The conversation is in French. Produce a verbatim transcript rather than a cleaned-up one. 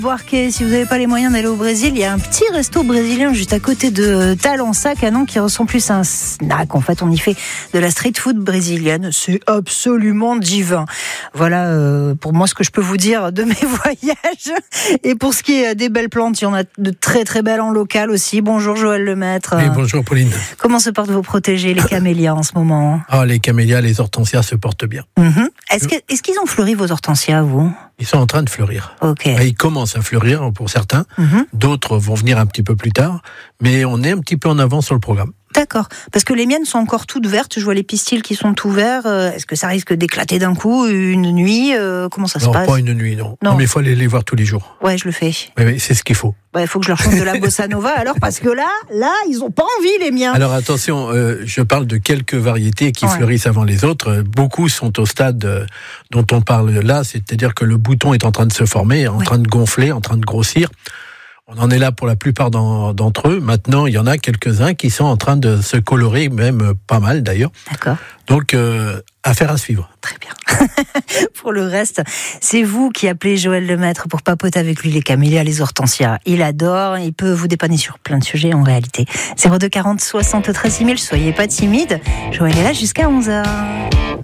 Boarquet, si vous n'avez pas les moyens d'aller au Brésil, il y a un petit resto brésilien juste à côté de Talensac à Nantes qui ressemble plus à un snack. En fait, on y fait de la street food brésilienne. C'est absolument divin. Voilà euh, pour moi ce que je peux vous dire de mes voyages. Et pour ce qui est des belles plantes, il y en a de très très belles en local aussi. Bonjour Joël Lemaître. Oui, bonjour Pauline. Comment se portent vos protégés, les camélias en ce moment? Ah, les camélias, les hortensias se portent bien. Mm-hmm. Est-ce, que, est-ce qu'ils ont fleuri vos hortensias, vous? Ils sont en train de fleurir. Ok. Ils commencent à fleurir pour certains, mm-hmm. D'autres vont venir un petit peu plus tard, mais on est un petit peu en avance sur le programme. D'accord, parce que les miennes sont encore toutes vertes, je vois les pistils qui sont tout verts. Est-ce que ça risque d'éclater d'un coup, une nuit? Comment ça non, se passe? Non, pas une nuit, non. Non, non mais il faut aller les voir tous les jours. Ouais, je le fais. Oui, oui, c'est ce qu'il faut. Il ouais, faut que je leur chante de la bossa nova alors, parce que là, là, ils n'ont pas envie, les miens. Alors attention, euh, je parle de quelques variétés qui ouais. fleurissent avant les autres. Beaucoup sont au stade euh, dont on parle là, c'est-à-dire que le bouton est en train de se former, en ouais. train de gonfler, en train de grossir. On en est là pour la plupart d'entre eux. Maintenant, il y en a quelques-uns qui sont en train de se colorer, même pas mal d'ailleurs. D'accord. Donc, euh, affaire à suivre. Très bien. Pour le reste, c'est vous qui appelez Joël Lemaître pour papoter avec lui les camélias, les hortensias. Il adore, il peut vous dépanner sur plein de sujets en réalité. zéro deux quarante soixante-treize six mille, soyez pas timide. Joël est là jusqu'à onze heures.